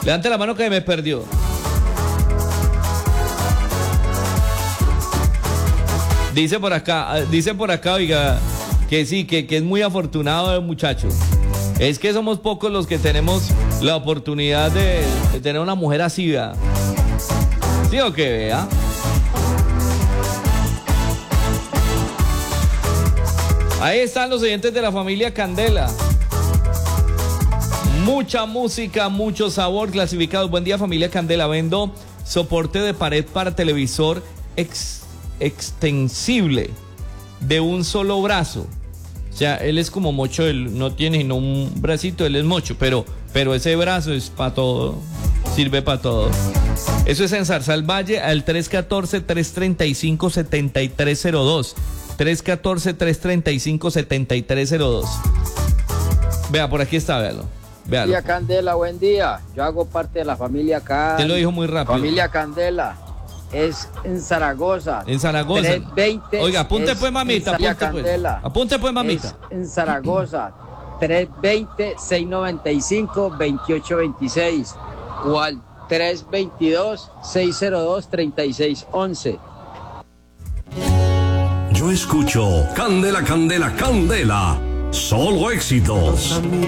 Levante la mano que me perdió. Dice por acá, oiga, que sí, que es muy afortunado el muchacho. Es que somos pocos los que tenemos la oportunidad de tener una mujer así, ¿verdad? ¿Sí o qué, vea? Ahí están los oyentes de la familia Candela. Mucha música, mucho sabor, clasificados. Buen día, familia Candela. Vendo soporte de pared para televisor extensible de un solo brazo. O sea, él es como mocho, él no tiene sino un bracito, él es mocho, pero ese brazo es para todo, sirve para todo. Eso es en Zarzal Valle al 314-335-7302. 314-335-7302. Vea, por aquí está, véalo. Buen día, Candela, buen día. Yo hago parte de la familia acá. Te lo dijo muy rápido. Familia Candela. Es en Zaragoza. En Zaragoza. 320. Oiga, apunte pues, mamita. Apunte pues, mamita. Es en Zaragoza. 320-695-2826. O al 322-602-3611. Yo escucho Candela, Candela, Candela. Solo éxitos.